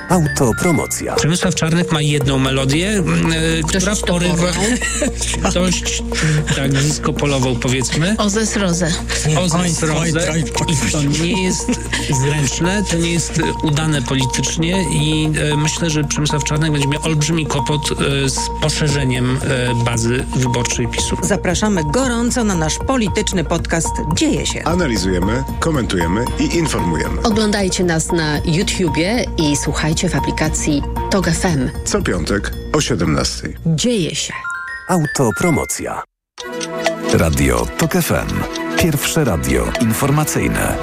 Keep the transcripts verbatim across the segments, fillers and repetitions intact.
Autopromocja. Przemysław Czarnek ma jedną melodię, yy, która porywa dość tak niskopolową, powiedzmy. Ozes Rozę. Ozes Rozę. I to nie jest zręczne, to nie jest udane politycznie i yy, myślę, że Przemysław Czarnek będzie miał olbrzymi kłopot yy, z poszerzeniem yy, bazy wyborczej PiSu. Zapraszamy gorąco na nasz polityczny podcast Dzieje się. Analizujemy, komentujemy i informujemy. Oglądajcie nas na YouTubie i słuchajcie w aplikacji Tok F M. Co piątek o siedemnastej. Dzieje się. Autopromocja. Radio Tok F M. Pierwsze radio informacyjne.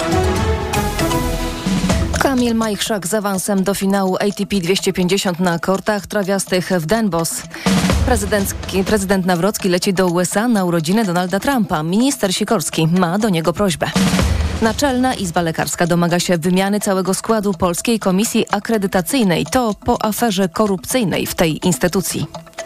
Kamil Majchrzak z awansem do finału A T P dwieście pięćdziesiąt na kortach trawiastych w Den Bosch. Prezydent Nawrocki leci do U S A na urodziny Donalda Trumpa. Minister Sikorski ma do niego prośbę. Naczelna Izba Lekarska domaga się wymiany całego składu Polskiej Komisji Akredytacyjnej. To po aferze korupcyjnej w tej instytucji.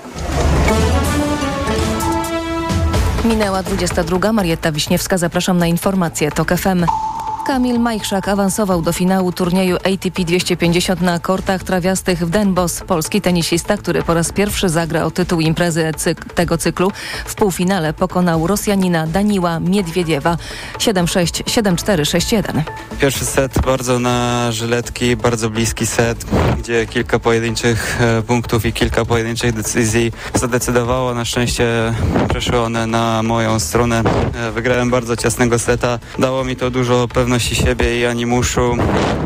Minęła dwudziesta druga. Marietta Wiśniewska. Zapraszam na informacje Tok F M. Kamil Majchrzak awansował do finału turnieju A T P dwieście pięćdziesiąt na kortach trawiastych w Den Bosch. Polski tenisista, który po raz pierwszy zagra o tytuł imprezy cyk- tego cyklu, w półfinale pokonał Rosjanina Daniła Miedwiediewa siedem sześć, siedem cztery, sześć jeden. Pierwszy set bardzo na żyletki, bardzo bliski set, gdzie kilka pojedynczych e, punktów i kilka pojedynczych decyzji zadecydowało. Na szczęście przeszły one na moją stronę. E, wygrałem bardzo ciasnego seta. Dało mi to dużo pewności siebie i animuszu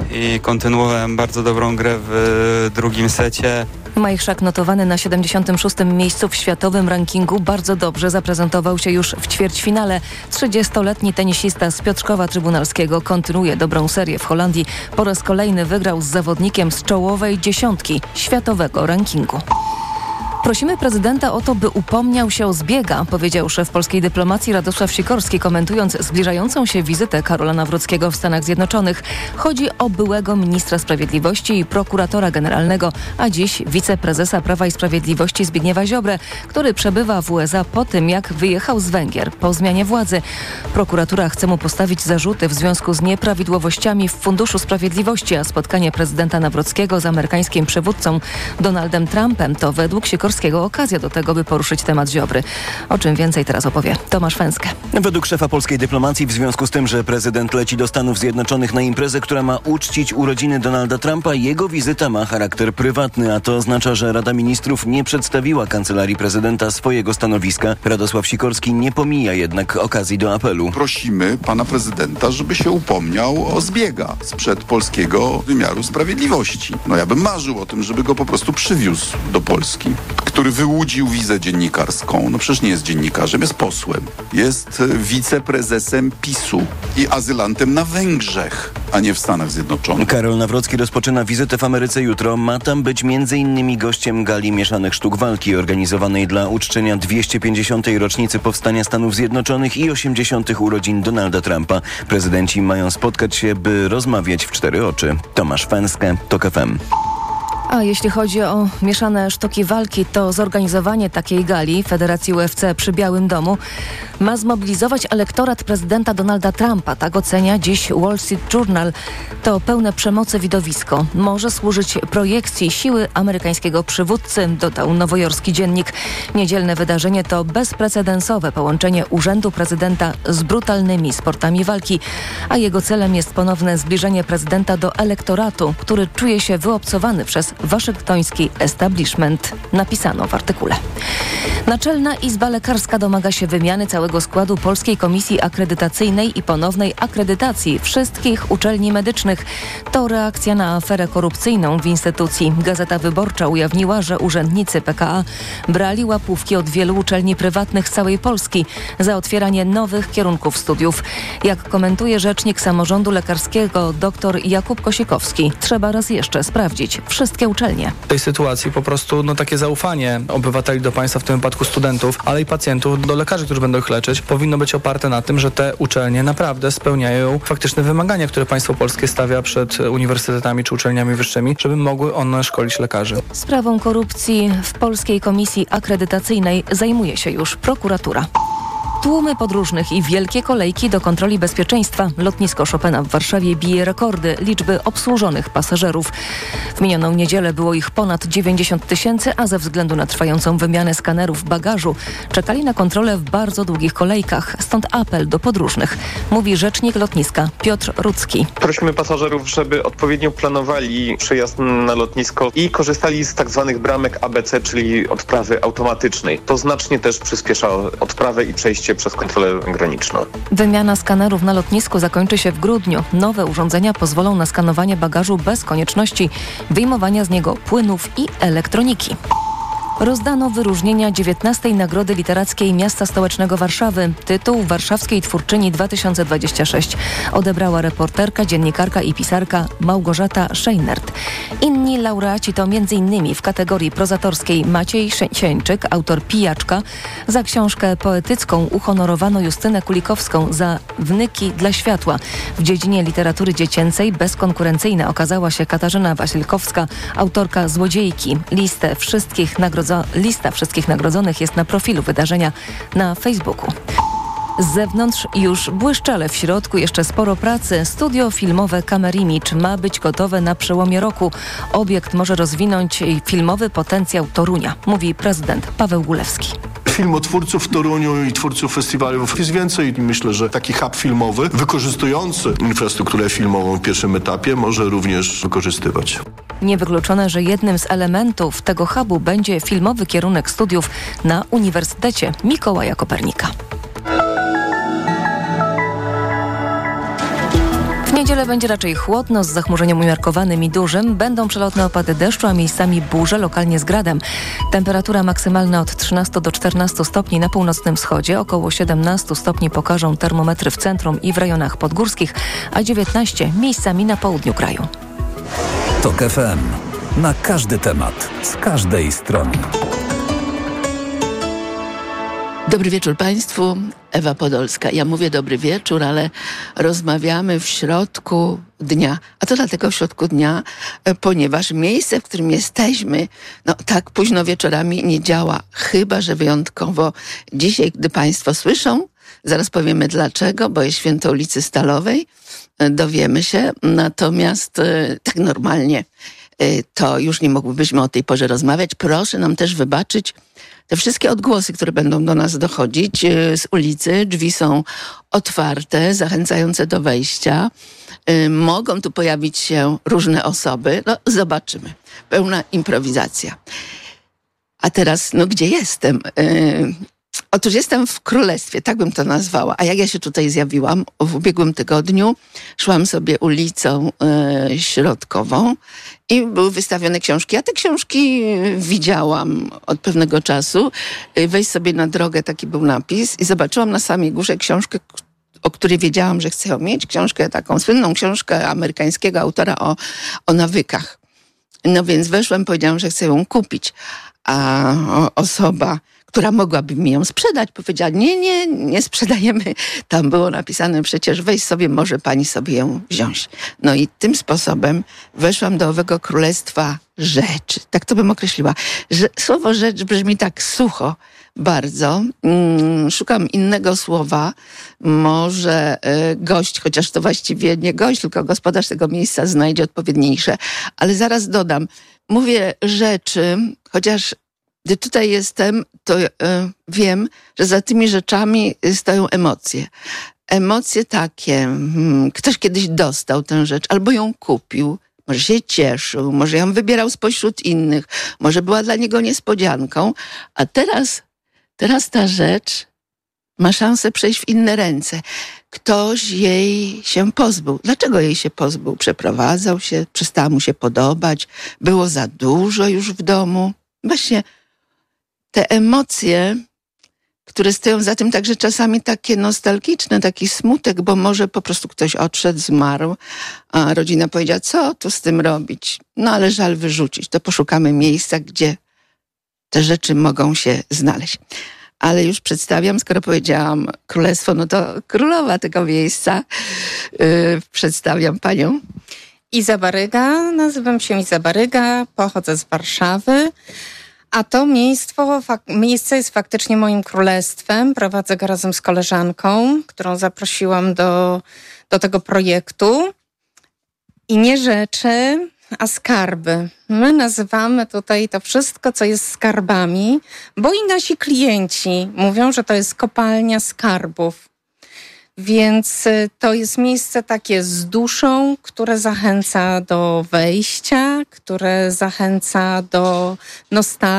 i kontynuowałem bardzo dobrą grę w drugim secie. Majchrzak, notowany na siedemdziesiątym szóstym miejscu w światowym rankingu, bardzo dobrze zaprezentował się już w ćwierćfinale. trzydziestoletni tenisista z Piotrkowa Trybunalskiego kontynuuje dobrą serię w Holandii. Po raz kolejny wygrał z zawodnikiem z czołowej dziesiątki światowego rankingu. Prosimy prezydenta o to, by upomniał się o zbiega, powiedział szef polskiej dyplomacji Radosław Sikorski, komentując zbliżającą się wizytę Karola Nawrockiego w Stanach Zjednoczonych. Chodzi o byłego ministra sprawiedliwości i prokuratora generalnego, a dziś wiceprezesa Prawa i Sprawiedliwości Zbigniewa Ziobrę, który przebywa w U S A po tym, jak wyjechał z Węgier po zmianie władzy. Prokuratura chce mu postawić zarzuty w związku z nieprawidłowościami w Funduszu Sprawiedliwości, a spotkanie prezydenta Nawrockiego z amerykańskim przywódcą Donaldem Trumpem to według Sikorskiego okazja do tego, by poruszyć temat Ziobry. O czym więcej teraz opowie Tomasz Fęskę. Według szefa polskiej dyplomacji w związku z tym, że prezydent leci do Stanów Zjednoczonych na imprezę, która ma uczcić urodziny Donalda Trumpa, jego wizyta ma charakter prywatny, a to oznacza, że Rada Ministrów nie przedstawiła kancelarii prezydenta swojego stanowiska. Radosław Sikorski nie pomija jednak okazji do apelu. Prosimy pana prezydenta, żeby się upomniał o zbiega sprzed polskiego wymiaru sprawiedliwości. No ja bym marzył o tym, żeby go po prostu przywiózł do Polski, który wyłudził wizę dziennikarską. No przecież nie jest dziennikarzem, jest posłem. Jest wiceprezesem PiSu i azylantem na Węgrzech, a nie w Stanach Zjednoczonych. Karol Nawrocki rozpoczyna wizytę w Ameryce jutro. Ma tam być między innymi gościem gali mieszanych sztuk walki organizowanej dla uczczenia dwieście pięćdziesiątej rocznicy powstania Stanów Zjednoczonych i osiemdziesiątych urodzin Donalda Trumpa. Prezydenci mają spotkać się, by rozmawiać w cztery oczy. Tomasz Fęskę, Tok F M. A jeśli chodzi o mieszane sztuki walki, to zorganizowanie takiej gali Federacji U F C przy Białym Domu ma zmobilizować elektorat prezydenta Donalda Trumpa. Tak ocenia dziś Wall Street Journal. To pełne przemocy widowisko. Może służyć projekcji siły amerykańskiego przywódcy, dodał nowojorski dziennik. Niedzielne wydarzenie to bezprecedensowe połączenie urzędu prezydenta z brutalnymi sportami walki, a jego celem jest ponowne zbliżenie prezydenta do elektoratu, który czuje się wyobcowany przez waszyngtoński establishment, napisano w artykule. Naczelna Izba Lekarska domaga się wymiany całego składu Polskiej Komisji Akredytacyjnej i ponownej akredytacji wszystkich uczelni medycznych. To reakcja na aferę korupcyjną w instytucji. Gazeta Wyborcza ujawniła, że urzędnicy P K A brali łapówki od wielu uczelni prywatnych z całej Polski za otwieranie nowych kierunków studiów. Jak komentuje rzecznik samorządu lekarskiego dr Jakub Kosikowski, trzeba raz jeszcze sprawdzić wszystkie uczelnie. W tej sytuacji po prostu no, takie zaufanie obywateli do państwa, w tym wypadku studentów, ale i pacjentów do lekarzy, którzy będą ich leczyć, powinno być oparte na tym, że te uczelnie naprawdę spełniają faktyczne wymagania, które państwo polskie stawia przed uniwersytetami czy uczelniami wyższymi, żeby mogły one szkolić lekarzy. Sprawą korupcji w Polskiej Komisji Akredytacyjnej zajmuje się już prokuratura. Tłumy podróżnych i wielkie kolejki do kontroli bezpieczeństwa. Lotnisko Chopina w Warszawie bije rekordy liczby obsłużonych pasażerów. W minioną niedzielę było ich ponad dziewięćdziesiąt tysięcy, a ze względu na trwającą wymianę skanerów bagażu czekali na kontrolę w bardzo długich kolejkach. Stąd apel do podróżnych, mówi rzecznik lotniska Piotr Rudzki. Prosimy pasażerów, żeby odpowiednio planowali przyjazd na lotnisko i korzystali z tak zwanych bramek A B C, czyli odprawy automatycznej. To znacznie też przyspiesza odprawę i przejście przez kontrolę graniczną. Wymiana skanerów na lotnisku zakończy się w grudniu. Nowe urządzenia pozwolą na skanowanie bagażu bez konieczności wyjmowania z niego płynów i elektroniki. Rozdano wyróżnienia dziewiętnastej Nagrody Literackiej Miasta Stołecznego Warszawy. Tytuł Warszawskiej Twórczyni dwa tysiące dwadzieścia sześć odebrała reporterka, dziennikarka i pisarka Małgorzata Szejnert. Inni laureaci to m.in. w kategorii prozatorskiej Maciej Sieńczyk, autor Pijaczka. Za książkę poetycką uhonorowano Justynę Kulikowską za Wnyki dla światła. W dziedzinie literatury dziecięcej bezkonkurencyjna okazała się Katarzyna Wasilkowska, autorka Złodziejki. Listę wszystkich nagrodzonych Lista wszystkich nagrodzonych jest na profilu wydarzenia na Facebooku. Z zewnątrz już błyszczy, ale w środku jeszcze sporo pracy. Studio filmowe Kamerimidż ma być gotowe na przełomie roku. Obiekt może rozwinąć filmowy potencjał Torunia, mówi prezydent Paweł Gulewski. Filmotwórców w Toruniu i twórców festiwalów jest więcej i myślę, że taki hub filmowy wykorzystujący infrastrukturę filmową w pierwszym etapie może również wykorzystywać. Niewykluczone, że jednym z elementów tego hubu będzie filmowy kierunek studiów na Uniwersytecie Mikołaja Kopernika. W niedzielę będzie raczej chłodno, z zachmurzeniem umiarkowanym i dużym. Będą przelotne opady deszczu, a miejscami burze, lokalnie z gradem. Temperatura maksymalna od trzynastu do czternastu stopni na północnym wschodzie. Około siedemnaście stopni pokażą termometry w centrum i w rejonach podgórskich, a dziewiętnaście miejscami na południu kraju. TOK F M. Na każdy temat, z każdej strony. Dobry wieczór Państwu, Ewa Podolska. Ja mówię dobry wieczór, ale rozmawiamy w środku dnia. A to dlatego w środku dnia, ponieważ miejsce, w którym jesteśmy, no tak późno wieczorami nie działa. Chyba że wyjątkowo dzisiaj, gdy Państwo słyszą, zaraz powiemy dlaczego, bo jest święto ulicy Stalowej, dowiemy się. Natomiast tak normalnie to już nie mogłybyśmy o tej porze rozmawiać. Proszę nam też wybaczyć te wszystkie odgłosy, które będą do nas dochodzić z ulicy. Drzwi są otwarte, zachęcające do wejścia. Mogą tu pojawić się różne osoby. No, zobaczymy. Pełna improwizacja. A teraz, no gdzie jestem? Yy, otóż jestem w Królestwie, tak bym to nazwała. A jak ja się tutaj zjawiłam? W ubiegłym tygodniu szłam sobie ulicą yy, Środkową i były wystawione książki. Ja te książki widziałam od pewnego czasu. Wejść sobie na drogę, taki był napis i zobaczyłam na samej górze książkę, o której wiedziałam, że chcę ją mieć. Książkę, taką słynną książkę amerykańskiego autora o, o nawykach. No więc weszłam, powiedziałam, że chcę ją kupić. A osoba, która mogłaby mi ją sprzedać, powiedziała, nie, nie, nie sprzedajemy. Tam było napisane przecież, weź sobie, może pani sobie ją wziąć. No i tym sposobem weszłam do owego królestwa rzeczy. Tak to bym określiła. Że, słowo rzecz brzmi tak sucho bardzo. Hmm, szukam innego słowa. Może y, gość, chociaż to właściwie nie gość, tylko gospodarz tego miejsca znajdzie odpowiedniejsze. Ale zaraz dodam. Mówię rzeczy, chociaż gdy tutaj jestem, to y, wiem, że za tymi rzeczami stoją emocje. Emocje takie, hmm, ktoś kiedyś dostał tę rzecz, albo ją kupił, może się cieszył, może ją wybierał spośród innych, może była dla niego niespodzianką, a teraz, teraz ta rzecz ma szansę przejść w inne ręce. Ktoś jej się pozbył. Dlaczego jej się pozbył? Przeprowadzał się, przestała mu się podobać, było za dużo już w domu. Właśnie te emocje, które stoją za tym, także czasami takie nostalgiczne, taki smutek, bo może po prostu ktoś odszedł, zmarł, a rodzina powiedziała, co tu z tym robić? No ale żal wyrzucić. To poszukamy miejsca, gdzie te rzeczy mogą się znaleźć. Ale już przedstawiam, skoro powiedziałam królestwo, no to królowa tego miejsca. Yy, przedstawiam panią. Iza Baryga, nazywam się Iza Baryga, pochodzę z Warszawy, A to miejsce, miejsce jest faktycznie moim królestwem. Prowadzę go razem z koleżanką, którą zaprosiłam do, do tego projektu. I nie rzeczy, a skarby. My nazywamy tutaj to wszystko, co jest skarbami, bo i nasi klienci mówią, że to jest kopalnia skarbów. Więc to jest miejsce takie z duszą, które zachęca do wejścia, które zachęca do nostalgii.